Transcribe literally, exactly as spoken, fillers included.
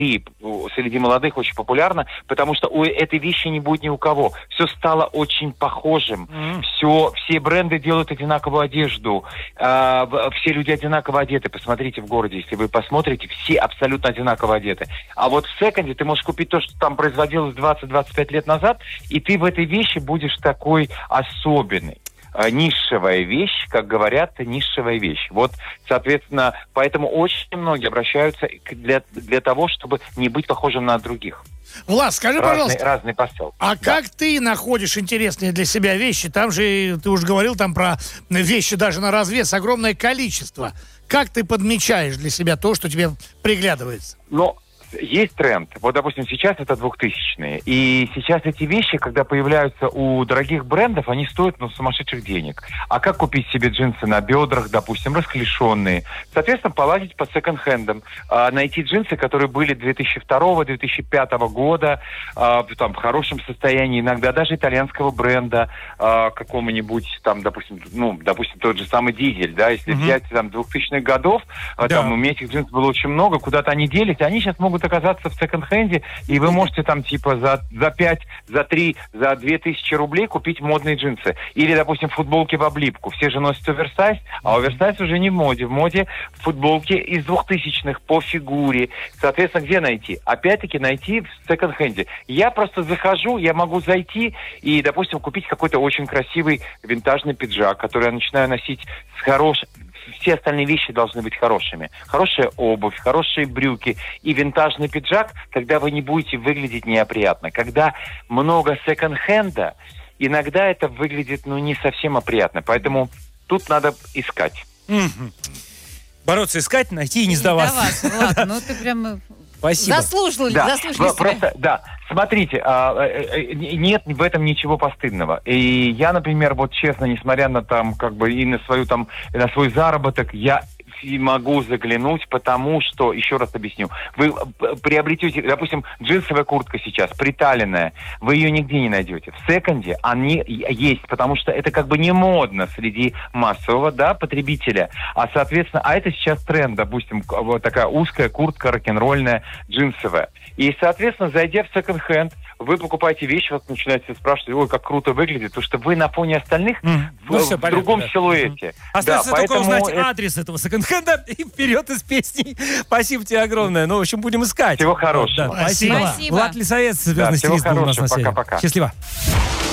и среди молодых очень популярно, потому что у этой вещи не будет ни у кого. Все стало очень похожим. Mm. Все, все бренды делают одинаковую одежду. Э, все люди одинаково одеты. Посмотрите в городе, если вы посмотрите, все абсолютно одинаково одеты. А вот в секонде ты можешь купить то, что там производилось двадцать-двадцать пять лет назад, и ты в этой вещи будешь такой особенный. Нишевая вещь, как говорят, нишевая вещь. Вот, соответственно, поэтому очень многие обращаются для, для того, чтобы не быть похожим на других. Влад, скажи, разный, пожалуйста, разный посыл. А да. как ты находишь интересные для себя вещи? Там же, ты уже говорил там про вещи даже на развес, огромное количество. Как ты подмечаешь для себя то, что тебе приглядывается? Ну, есть тренд. Вот, допустим, сейчас это двухтысячные. И сейчас эти вещи, когда появляются у дорогих брендов, они стоят, ну, сумасшедших денег. А как купить себе джинсы на бедрах, допустим, расклешенные? Соответственно, полазить по секонд-хендам. А, найти джинсы, которые были две тысячи второго — две тысячи пятого года, а, там, в хорошем состоянии, иногда даже итальянского бренда, а, какому-нибудь, там, допустим, ну, допустим, тот же самый Дизель, да, если mm-hmm. взять, там, двухтысячных годов, да. там, у меня этих джинсов было очень много, куда-то они делись, они сейчас могут оказаться в секонд-хенде, и вы можете там типа за, за пять, за три, за две тысячи рублей купить модные джинсы. Или, допустим, футболки в облипку. Все же носят оверсайз, а оверсайз уже не в моде. В моде футболки из двухтысячных по фигуре. Соответственно, где найти? Опять-таки найти в секонд-хенде. Я просто захожу, я могу зайти и, допустим, купить какой-то очень красивый винтажный пиджак, который я начинаю носить с хорошим... Все остальные вещи должны быть хорошими. Хорошая обувь, хорошие брюки и винтажный пиджак, когда вы не будете выглядеть неопрятно. Когда много секонд-хенда, иногда это выглядит, ну, не совсем опрятно. Поэтому тут надо искать. Mm-hmm. Бороться, искать, найти и не сдаваться. Не сдаваться, Влад, ну ты прям... Спасибо. Заслужили, да, заслужили просто, да, смотрите, а, нет в этом ничего постыдного. И я, например, вот честно, несмотря на там, как бы, и на свою там, на свой заработок, я могу заглянуть, потому что, еще раз объясню, вы приобретете, допустим, джинсовая куртка сейчас, приталенная, вы ее нигде не найдете. В секонде они есть, потому что это как бы не модно среди массового, да, потребителя. А, соответственно, а это сейчас тренд, допустим, вот такая узкая куртка рок-н-ролльная, джинсовая. И, соответственно, зайдя в секонд-хенд, вы покупаете вещи, вас начинаете спрашивать, ой, как круто выглядит, потому что вы на фоне остальных mm. в, ну, все, в понятно, другом да. силуэте. Mm. Остается да, только узнать это... адрес этого секонд-хенда и вперед из песни. Спасибо тебе огромное. Ну, в общем, будем искать. Всего хорошего. Да, спасибо. Спасибо. Влад Лисовец, звездный да, стилист, был у нас на связи. Пока-пока. Счастливо.